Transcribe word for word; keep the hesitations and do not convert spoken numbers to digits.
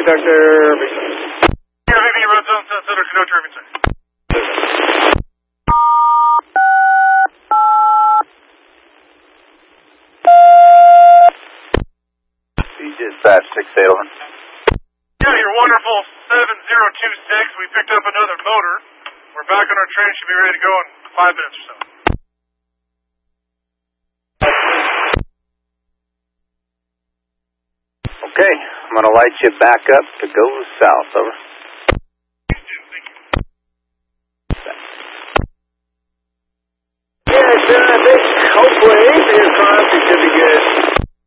Conductor, Irving. Here, leaving road zone, South Center, Conductor, Irving, sir. Dispatch six eight over. Yeah, you're wonderful. seven zero two six. We picked up another motor. We're back on our train. Should be ready to go in five minutes or so. Okay, I'm going to light you back up to go south, over. Yes, sir, I think hopefully, fingers crossed, it should be good.